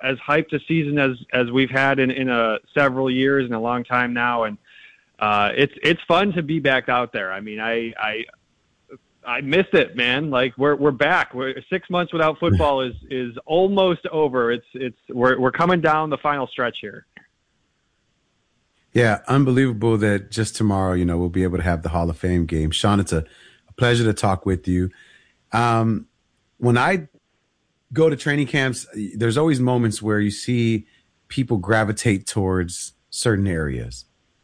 as hyped a season as we've had in several years and a long time now, and it's fun to be back out there. I mean, I missed it, man. Like we're back. We're 6 months without football is almost over. We're coming down the final stretch here. Yeah, unbelievable that just tomorrow, we'll be able to have the Hall of Fame game. Sean, it's a pleasure to talk with you. When I go to training camps, there's always moments where you see people gravitate towards certain areas.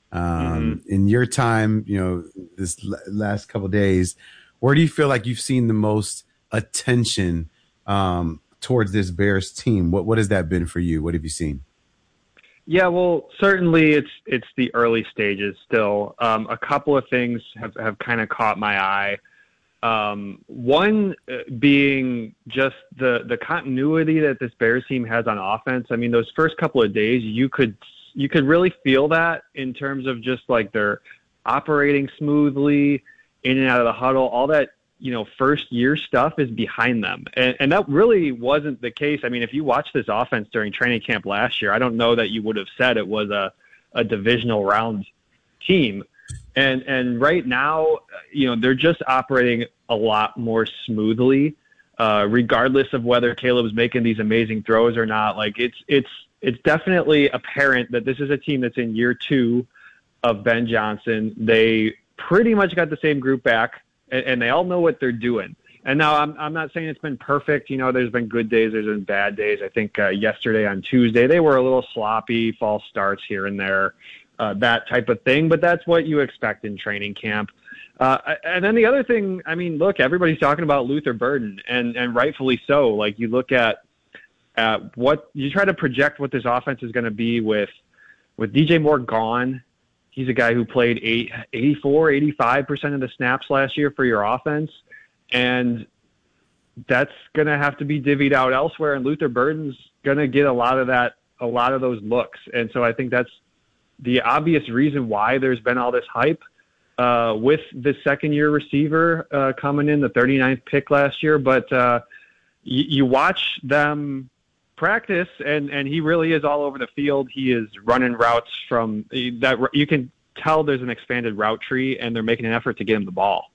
In your time, this last couple of days, where do you feel like you've seen the most attention towards this Bears team? What has that been for you? What have you seen? Yeah, well, certainly it's the early stages still. A couple of things have kind of caught my eye. One being just the continuity that this Bears team has on offense. I mean, those first couple of days, you could really feel that in terms of just like they're operating smoothly in and out of the huddle. All that, first year stuff is behind them. And that really wasn't the case. I mean, if you watch this offense during training camp last year, I don't know that you would have said it was a divisional round team. And right now, they're just operating a lot more smoothly, regardless of whether Caleb's making these amazing throws or not. Like it's definitely apparent that this is a team that's in year 2 of Ben Johnson. They pretty much got the same group back, and they all know what they're doing. And now I'm not saying it's been perfect. There's been good days, there's been bad days. I think yesterday on Tuesday, they were a little sloppy, false starts here and there, that type of thing. But that's what you expect in training camp. And then the other thing, I mean, look, everybody's talking about Luther Burden, and rightfully so. Like, you look at what you try to project what this offense is going to be with DJ Moore gone. He's a guy who played 85% of the snaps last year for your offense, and that's going to have to be divvied out elsewhere. And Luther Burden's going to get a lot of those looks. And so I think that's the obvious reason why there's been all this hype with the second-year receiver coming in, the 39th pick last year. But you watch them practice, and he really is all over the field. He is running routes from that. You can tell there's an expanded route tree, and they're making an effort to get him the ball.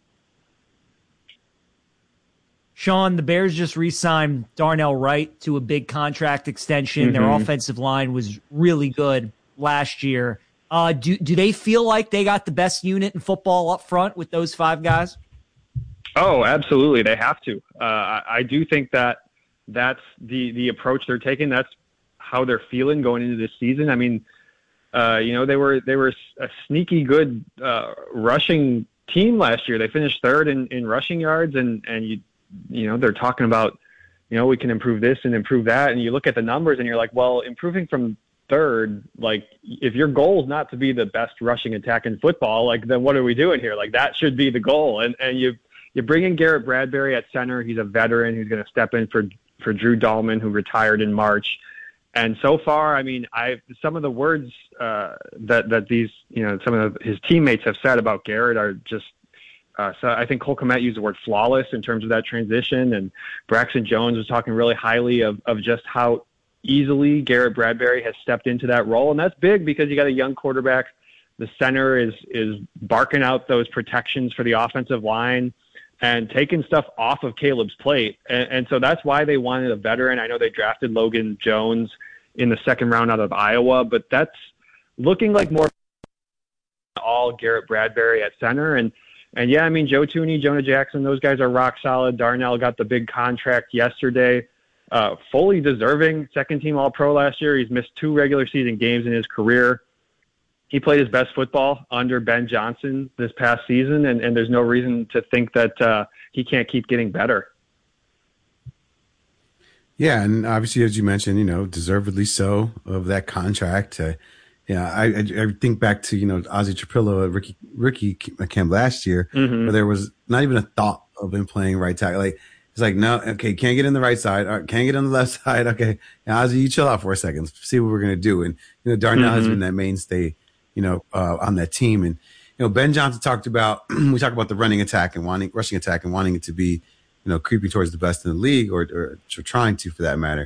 Sean, the Bears just re-signed Darnell Wright to a big contract extension. Mm-hmm. Their offensive line was really good last year. Do they feel like they got the best unit in football up front with those 5 guys? Oh, absolutely. They have to. I do think that's the approach they're taking. That's how they're feeling going into this season. I mean, they were a sneaky good rushing team last year. They finished 3rd in rushing yards, and they're talking about, we can improve this and improve that. And you look at the numbers and you're like, well, improving from 3rd, like, if your goal is not to be the best rushing attack in football, like, then what are we doing here? Like, that should be the goal. And you bring in Garrett Bradbury at center. He's a veteran who's going to step in for Drew Dahlman, who retired in March. And so far, I mean, some of the words that these, some of his teammates have said about Garrett are just, so I think Cole Kmet used the word flawless in terms of that transition. And Braxton Jones was talking really highly of just how easily Garrett Bradbury has stepped into that role. And that's big because you got a young quarterback. The center is barking out those protections for the offensive line and taking stuff off of Caleb's plate. And so that's why they wanted a veteran. I know they drafted Logan Jones in the 2nd round out of Iowa, but that's looking like more all Garrett Bradbury at center. And yeah, I mean, Joe Thuney, Jonah Jackson, those guys are rock solid. Darnell got the big contract yesterday. Fully deserving 2nd-team All-Pro last year. He's missed 2 regular season games in his career. He played his best football under Ben Johnson this past season, and there's no reason to think that he can't keep getting better. Yeah, and obviously, as you mentioned, deservedly so of that contract. I think back to, Ozzie Trapillo at rookie camp last year, mm-hmm. where there was not even a thought of him playing right tackle. Like, it's like, no, okay, can't get in the right side. Can't get on the left side. Okay, now, Ozzie, you chill out for a second. See what we're going to do. And, Darnell has been that mainstay, on that team. And, Ben Johnson talked about, we talked about the rushing attack and wanting it to be, creeping towards the best in the league or trying to, for that matter.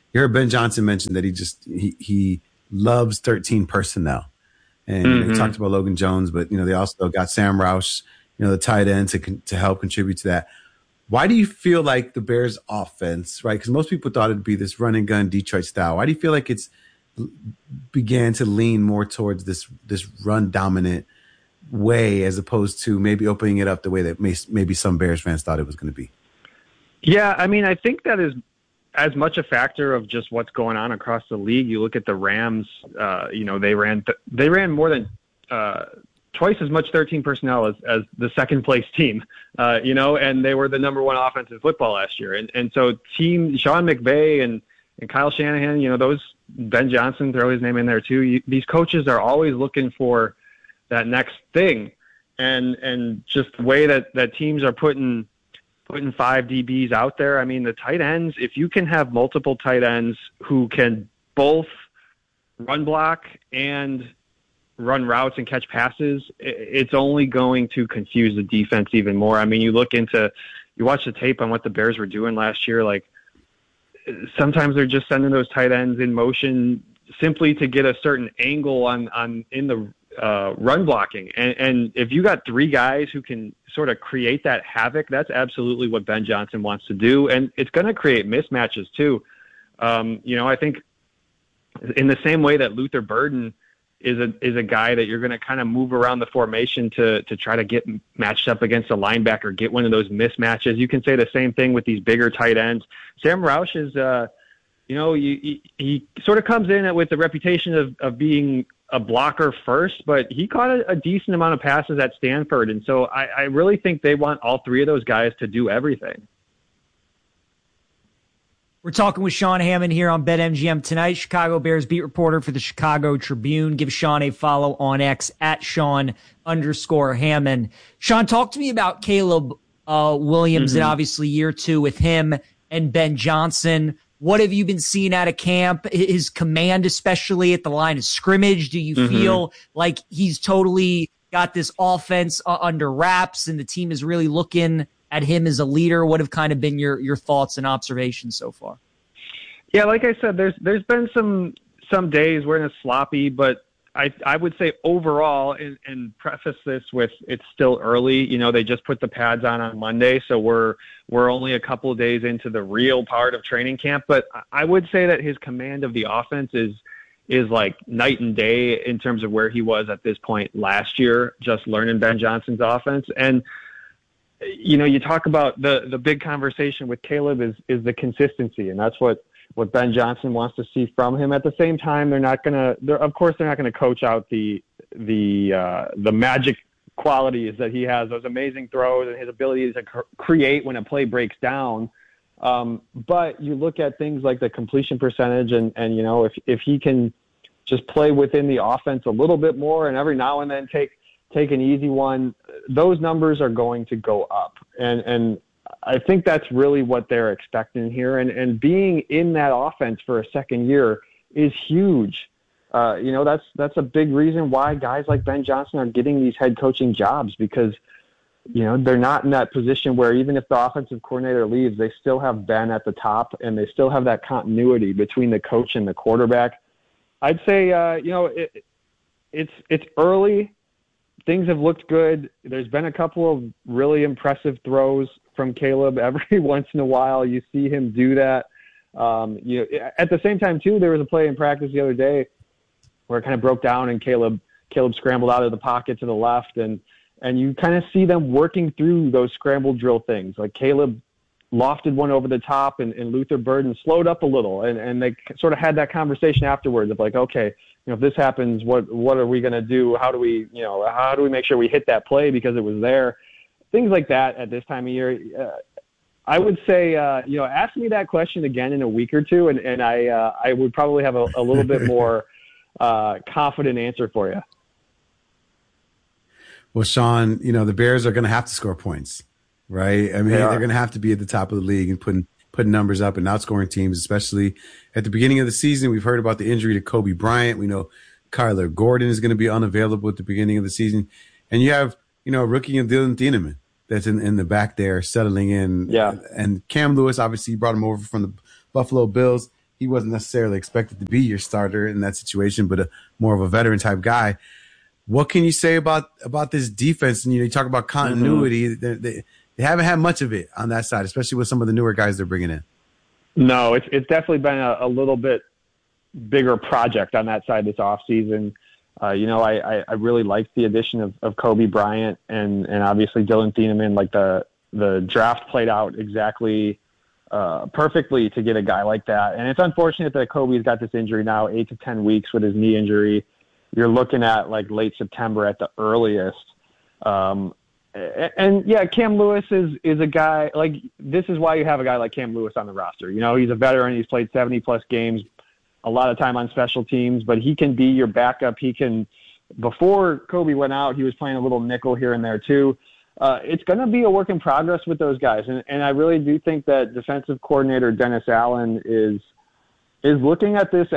You heard Ben Johnson mention that he loves 13 personnel. And he talked about Logan Jones, but they also got Sam Roush, the tight end to help contribute to that. Why do you feel like the Bears offense, right? Because most people thought it'd be this run and gun Detroit style. Why do you feel like it's began to lean more towards this run dominant way as opposed to maybe opening it up the way that maybe some Bears fans thought it was going to be? Yeah, I mean, I think that is as much a factor of just what's going on across the league. You look at the Rams, they ran more than twice as much 13 personnel as the second place team, and they were the number one offense in football last year. And so Sean McVay and Kyle Shanahan, those Ben Johnson, throw his name in there too. These coaches are always looking for that next thing. And just the way that teams are putting 5 DBs out there. I mean, the tight ends, if you can have multiple tight ends who can both run block and run routes and catch passes, it's only going to confuse the defense even more. I mean, you watch the tape on what the Bears were doing last year. Like, sometimes they're just sending those tight ends in motion simply to get a certain angle in the run blocking. And if you got 3 guys who can sort of create that havoc, that's absolutely what Ben Johnson wants to do. And it's going to create mismatches too. I think in the same way that Luther Burden is a guy that you're going to kind of move around the formation to try to get matched up against a linebacker, get one of those mismatches. You can say the same thing with these bigger tight ends. Sam Roush is, he sort of comes in with the reputation of being a blocker first, but he caught a decent amount of passes at Stanford. And so I really think they want all 3 of those guys to do everything. We're talking with Sean Hammond here on BetMGM tonight, Chicago Bears beat reporter for the Chicago Tribune. Give Sean a follow on X at Sean_Hammond. Sean, talk to me about Caleb Williams and obviously year 2 with him and Ben Johnson. What have you been seeing out of camp? His command, especially at the line of scrimmage. Do you feel like he's totally got this offense under wraps and the team is really looking at him as a leader? What have kind of been your thoughts and observations so far? Yeah, like I said, there's been some days where it's sloppy, but I would say overall, and preface this with it's still early. They just put the pads on Monday, so we're only a couple of days into the real part of training camp. But I would say that his command of the offense is like night and day in terms of where he was at this point last year, just learning Ben Johnson's offense. And you talk about the big conversation with Caleb is the consistency, and that's what Ben Johnson wants to see from him. At the same time, they're not going to coach out the magic qualities that he has, those amazing throws and his ability to create when a play breaks down. But you look at things like the completion percentage and if he can just play within the offense a little bit more and every now and then take an easy one, those numbers are going to go up. And I think that's really what they're expecting here. And being in that offense for a second year is huge. That's a big reason why guys like Ben Johnson are getting these head coaching jobs, because, they're not in that position where even if the offensive coordinator leaves, they still have Ben at the top and they still have that continuity between the coach and the quarterback. I'd say, it's early. Things have looked good. There's been a couple of really impressive throws from Caleb. Every once in a while, you see him do that. At the same time, too, there was a play in practice the other day where it kind of broke down and Caleb scrambled out of the pocket to the left, and you kind of see them working through those scramble drill things. Like Caleb lofted one over the top, and Luther Burden slowed up a little, and they sort of had that conversation afterwards of like, okay, if this happens, what are we going to do? How do we make sure we hit that play because it was there? Things like that at this time of year. I would say, ask me that question again in a week or two, and I would probably have a little bit more confident answer for you. Well, Sean, the Bears are going to have to score points, right? I mean, they're going to have to be at the top of the league and putting numbers up and outscoring teams, especially at the beginning of the season. We've heard about the injury to Kobe Bryant. We know Kyler Gordon is going to be unavailable at the beginning of the season. And you have, rookie and Dylan Thieneman that's in the back there settling in. Yeah. And Cam Lewis, obviously, brought him over from the Buffalo Bills. he wasn't necessarily expected to be your starter in that situation, but more of a veteran type guy. What can you say about this defense? And you talk about continuity. They haven't had much of it on that side, especially with some of the newer guys they're bringing in. No, it's definitely been a little bit bigger project on that side this offseason. I really liked the addition of Kobe Bryant and obviously Dylan Thieneman. Like the draft played out exactly perfectly to get a guy like that. And it's unfortunate that Kobe's got this injury now, 8 to 10 weeks with his knee injury. You're looking at like late September at the earliest. And yeah, Cam Lewis is a guy like, this is why you have a guy like Cam Lewis on the roster. He's a veteran. He's played 70 plus games, a lot of time on special teams, but he can be your backup. Before Kobe went out, he was playing a little nickel here and there too. It's going to be a work in progress with those guys. And I really do think that defensive coordinator Dennis Allen is looking at this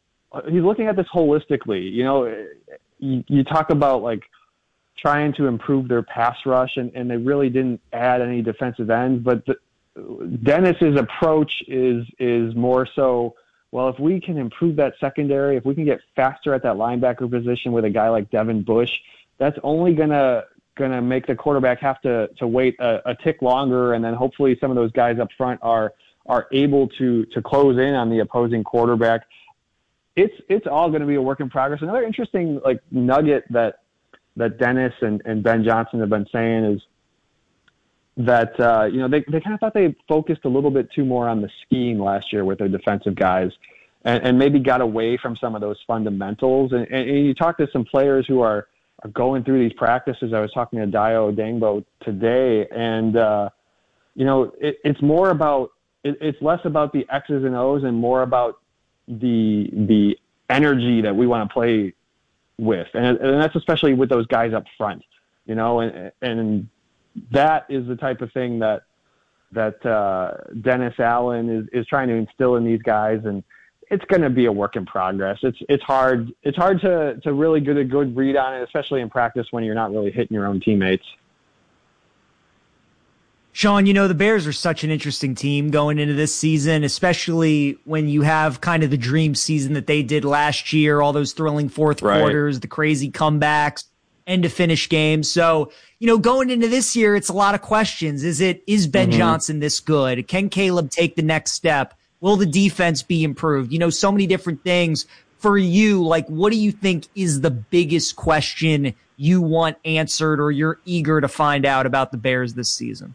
holistically. You talk about like trying to improve their pass rush and they really didn't add any defensive ends, but Dennis's approach is more so, well, if we can improve that secondary, if we can get faster at that linebacker position with a guy like Devin Bush, that's only gonna make the quarterback have to wait a tick longer, and then hopefully some of those guys up front are able to close in on the opposing quarterback. It's all going to be a work in progress. Another interesting like nugget that Dennis and Ben Johnson have been saying is that they kind of thought they focused a little bit too more on the scheme last year with their defensive guys, and maybe got away from some of those fundamentals. And you talk to some players who are going through these practices. I was talking to Dayo Dangbo today, and it's more about it's less about the X's and O's and more about the energy that we want to play with, and that's especially with those guys up front, and that is the type of thing that Dennis Allen is trying to instill in these guys, and it's going to be a work in progress. It's hard to really get a good read on it, especially in practice when you're not really hitting your own teammates. Sean, the Bears are such an interesting team going into this season, especially when you have kind of the dream season that they did last year, all those thrilling fourth quarters, the crazy comebacks, end to finish games. So, going into this year, it's a lot of questions. Is Ben Johnson this good? Can Caleb take the next step? Will the defense be improved? So many different things. For you, like, what do you think is the biggest question you want answered or you're eager to find out about the Bears this season?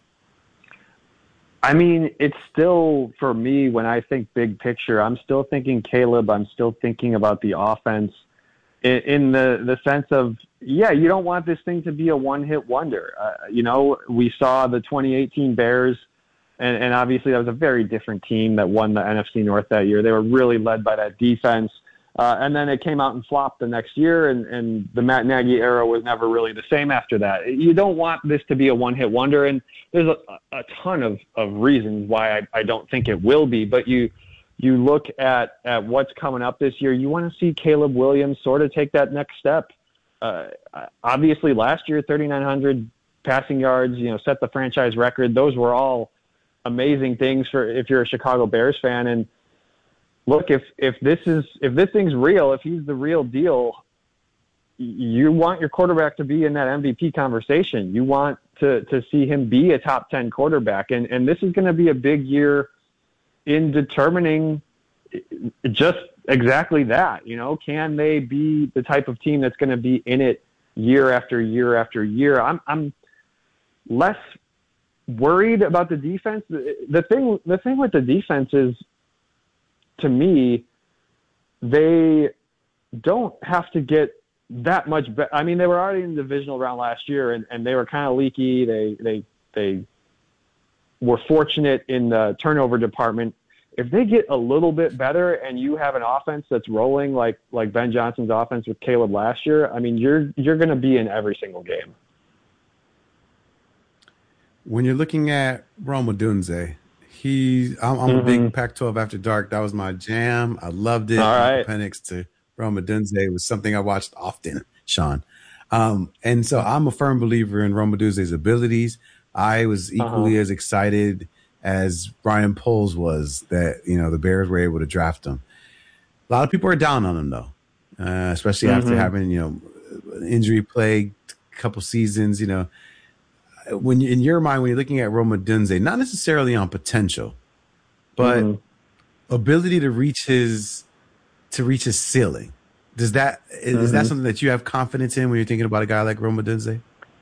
I mean, it's still, for me, when I think big picture, I'm still thinking Caleb. I'm still thinking about the offense in the sense of, yeah, you don't want this thing to be a one-hit wonder. We saw the 2018 Bears, and obviously that was a very different team that won the NFC North that year. They were really led by that defense. And then it came out and flopped the next year, and the Matt Nagy era was never really the same after that. You don't want this to be a one-hit wonder, and there's a ton of reasons why I don't think it will be. But you look at what's coming up this year, you want to see Caleb Williams sort of take that next step. Obviously, last year, 3,900 passing yards, set the franchise record. Those were all amazing things for if you're a Chicago Bears fan. And look, if this thing's real, if he's the real deal, you want your quarterback to be in that MVP conversation. You want to see him be a top 10 quarterback. And this is going to be a big year in determining just exactly that. Can they be the type of team that's going to be in it year after year after year? I'm less worried about the defense. The thing with the defense is, to me, they don't have to get that much better. I mean, they were already in the divisional round last year, and they were kind of leaky. They were fortunate in the turnover department. If they get a little bit better and you have an offense that's rolling like Ben Johnson's offense with Caleb last year, I mean, you're going to be in every single game. When you're looking at Rome Odunze, I'm a big Pac-12 After Dark. That was my jam. I loved it. All right. Penix to Rome Odunze was something I watched often, Sean. And so I'm a firm believer in Rome Odunze's abilities. I was equally as excited as Brian Poles was that, the Bears were able to draft him. A lot of people are down on him, though, especially after having, injury-plagued couple seasons. When in your mind, when you're looking at Rome Odunze, not necessarily on potential, but ability to reach his ceiling. Is that something that you have confidence in when you're thinking about a guy like Rome Odunze?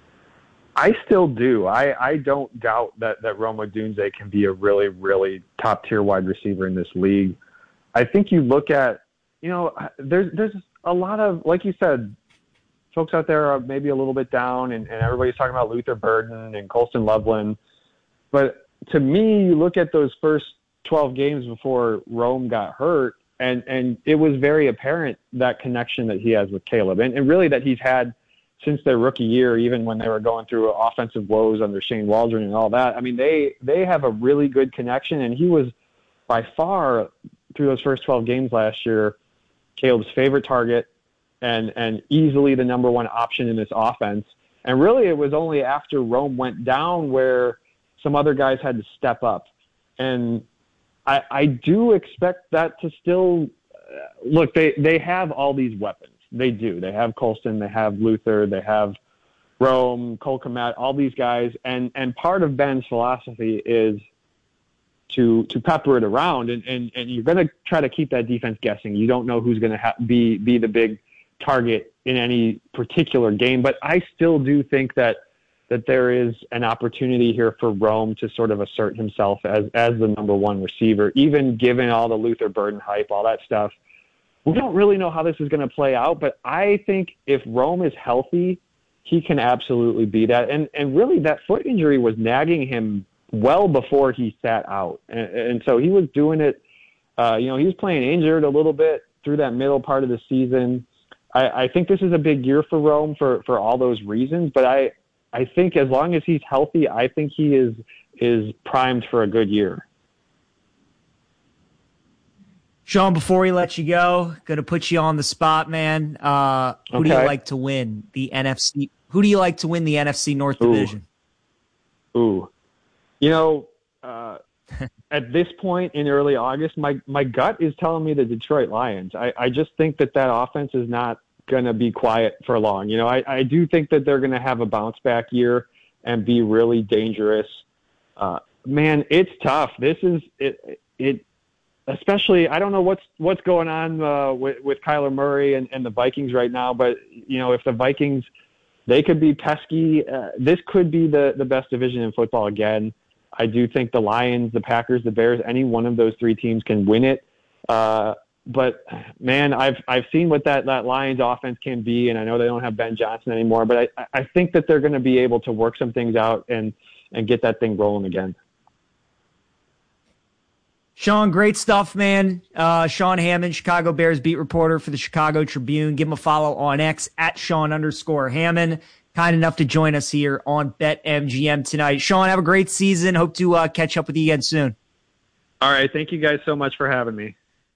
I still do. I don't doubt that Rome Odunze can be a really, really top-tier wide receiver in this league. I think you look at, there's a lot of, like you said, folks out there are maybe a little bit down, and everybody's talking about Luther Burden and Colston Loveland. But to me, you look at those first 12 games before Rome got hurt, and it was very apparent that connection that he has with Caleb, and really that he's had since their rookie year, even when they were going through offensive woes under Shane Waldron and all that. I mean, they have a really good connection, and he was by far, through those first 12 games last year, Caleb's favorite target and easily the number one option in this offense. And really, it was only after Rome went down where some other guys had to step up. And I do expect that to still look, they have all these weapons. They do. They have Colston, they have Luther, they have Rome, Cole Kmet, all these guys. And part of Ben's philosophy is to pepper it around, and you're going to try to keep that defense guessing. You don't know who's going to be the big target in any particular game. But I still do think that there is an opportunity here for Rome to sort of assert himself as the number one receiver, even given all the Luther Burden hype, all that stuff. We don't really know how this is going to play out, but I think if Rome is healthy, he can absolutely be that. And really, that foot injury was nagging him well before he sat out. And so he was doing it, he was playing injured a little bit through that middle part of the season. I think this is a big year for Rome for all those reasons, but I think as long as he's healthy, I think he is primed for a good year. Sean, before we let you go, going to put you on the spot, man. Who do you like to win the NFC? Who do you like to win the NFC North Division? At this point in early August, my gut is telling me the Detroit Lions. I just think that offense is not going to be quiet for long. I do think that they're going to have a bounce back year and be really dangerous. Man, it's tough. This is it. Especially, I don't know what's going on with Kyler Murray and the Vikings right now, but if the Vikings, they could be pesky. This could be the best division in football again. I do think the Lions, the Packers, the Bears, any one of those three teams can win it. But man, I've seen what that Lions offense can be, and I know they don't have Ben Johnson anymore, but I think that they're going to be able to work some things out and get that thing rolling again. Sean, great stuff, man. Sean Hammond, Chicago Bears beat reporter for the Chicago Tribune. Give him a follow on X at Sean_Hammond. Kind enough to join us here on BetMGM tonight. Sean, have a great season. Hope to catch up with you again soon. All right. Thank you guys so much for having me.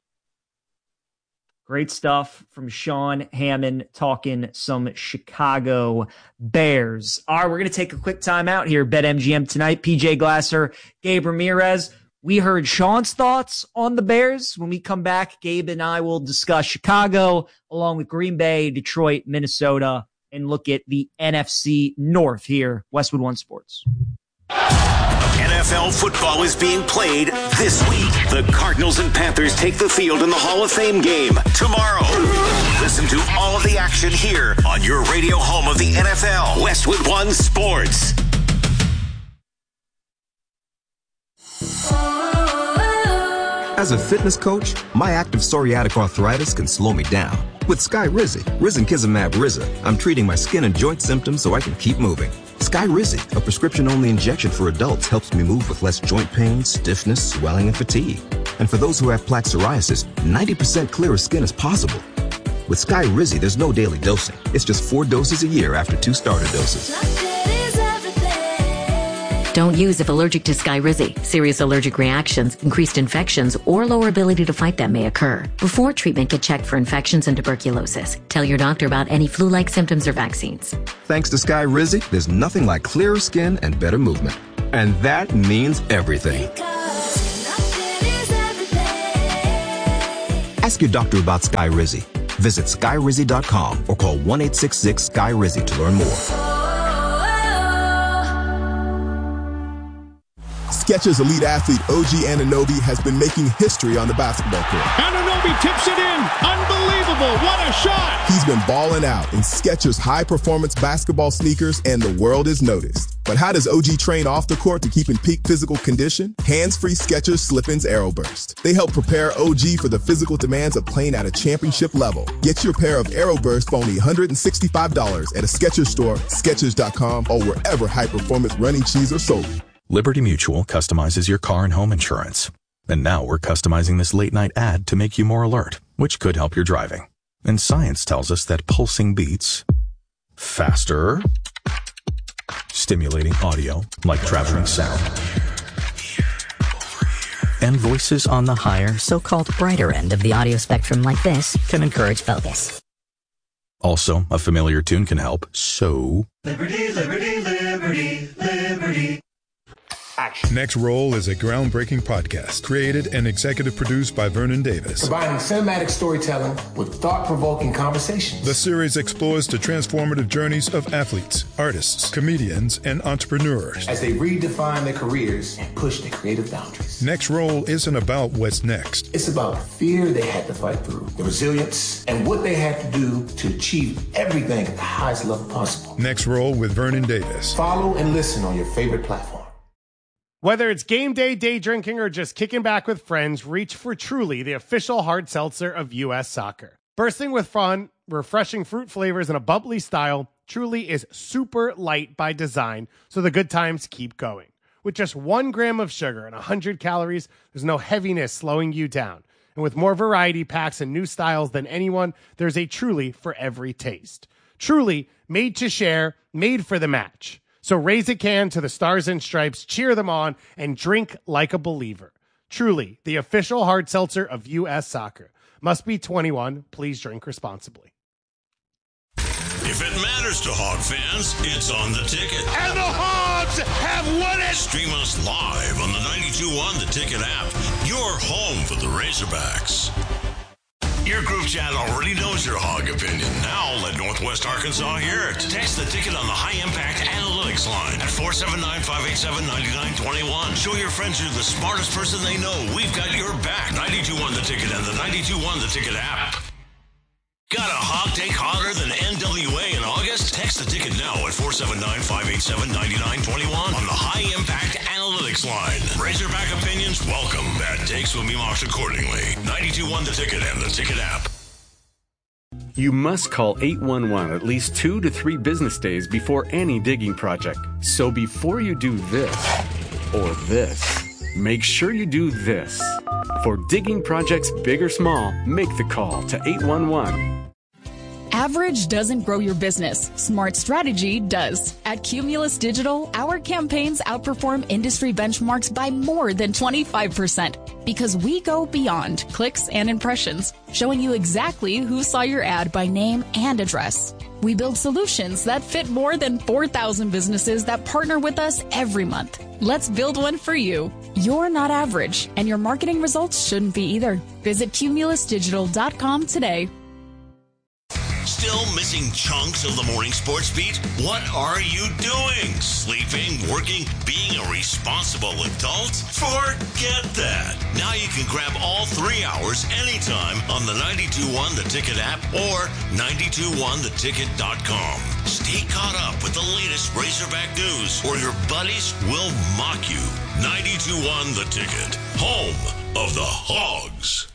Great stuff from Sean Hammond talking some Chicago Bears. All right, we're going to take a quick time out here. BetMGM tonight. PJ Glasser, Gabe Ramirez. We heard Sean's thoughts on the Bears. When we come back, Gabe and I will discuss Chicago along with Green Bay, Detroit, Minnesota, and look at the NFC North here, Westwood One Sports. NFL football is being played this week. The Cardinals and Panthers take the field in the Hall of Fame game tomorrow. Listen to all of the action here on your radio home of the NFL, Westwood One Sports. As a fitness coach, my active psoriatic arthritis can slow me down. With Skyrizi, risankizumab Riza, I'm treating my skin and joint symptoms so I can keep moving. Skyrizi, a prescription-only injection for adults, helps me move with less joint pain, stiffness, swelling, and fatigue. And for those who have plaque psoriasis, 90% clearer skin is possible. With Skyrizi, there's no daily dosing. It's just 4 doses a year after 2 starter doses. Don't use if allergic to Skyrizi. Serious allergic reactions, increased infections, or lower ability to fight them may occur. Before treatment, get checked for infections and tuberculosis. Tell your doctor about any flu-like symptoms or vaccines. Thanks to Skyrizi, there's nothing like clearer skin and better movement. And that means everything. Ask your doctor about Skyrizi. Visit Skyrizi.com or call 1-866-SKY-RIZZI to learn more. Skechers elite athlete OG Anunoby has been making history on the basketball court. Anunoby tips it in. Unbelievable. What a shot. He's been balling out in Skechers high-performance basketball sneakers, and the world is noticed. But how does OG train off the court to keep in peak physical condition? Hands-free Skechers Slip-ins Aeroburst. They help prepare OG for the physical demands of playing at a championship level. Get your pair of Aeroburst for only $165 at a Skechers store, Skechers.com, or wherever high-performance running shoes are sold. Liberty Mutual customizes your car and home insurance. And now we're customizing this late-night ad to make you more alert, which could help your driving. And science tells us that pulsing beats, faster, stimulating audio like traveling sound, and voices on the higher, so-called brighter end of the audio spectrum like this can encourage focus. Also, a familiar tune can help, so... Liberty, liberty, liberty, liberty. Action. Next Roll is a groundbreaking podcast created and executive produced by Vernon Davis. Combining cinematic storytelling with thought-provoking conversations. The series explores the transformative journeys of athletes, artists, comedians, and entrepreneurs as they redefine their careers and push their creative boundaries. Next Roll isn't about what's next. It's about the fear they had to fight through, the resilience, and what they had to do to achieve everything at the highest level possible. Next Roll with Vernon Davis. Follow and listen on your favorite platform. Whether it's game day, day drinking, or just kicking back with friends, reach for Truly, the official hard seltzer of U.S. Soccer. Bursting with fun, refreshing fruit flavors, and a bubbly style, Truly is super light by design, so the good times keep going. With just 1 gram of sugar and 100 calories, there's no heaviness slowing you down. And with more variety packs and new styles than anyone, there's a Truly for every taste. Truly, made to share, made for the match. So raise a can to the Stars and Stripes, cheer them on, and drink like a believer. Truly, the official hard seltzer of U.S. Soccer. Must be 21. Please drink responsibly. If it matters to Hog fans, it's on the ticket. And the Hogs have won it! Stream us live on the 92.1 The Ticket app. Your home for the Razorbacks. Your group chat already knows your Hog opinion. Now let Northwest Arkansas hear it. Text the ticket on the High Impact Analytics line at 479-587-9921. Show your friends you're the smartest person they know. We've got your back. 92.1 The Ticket and the 92.1 The Ticket app. Got a hog take hotter than NWA in August? Text the ticket now at 479-587-9921 on the High Impact Analytics line. Razorback opinions welcome. Bad takes will be marked accordingly. 92.1 The Ticket and the Ticket app. You must call 811 at least 2 to 3 business days before any digging project. So before you do this or this, make sure you do this. For digging projects big or small, make the call to 811. Average doesn't grow your business. Smart strategy does. At Cumulus Digital, our campaigns outperform industry benchmarks by more than 25% because we go beyond clicks and impressions, showing you exactly who saw your ad by name and address. We build solutions that fit more than 4,000 businesses that partner with us every month. Let's build one for you. You're not average, and your marketing results shouldn't be either. Visit cumulusdigital.com today. Still missing chunks of the morning sports beat? What are you doing? Sleeping, working, being a responsible adult? Forget that. Now you can grab all 3 hours anytime on the 92.1 The Ticket app or 921theticket.com. Stay caught up with the latest Razorback news or your buddies will mock you. 92.1 The Ticket, home of the Hogs.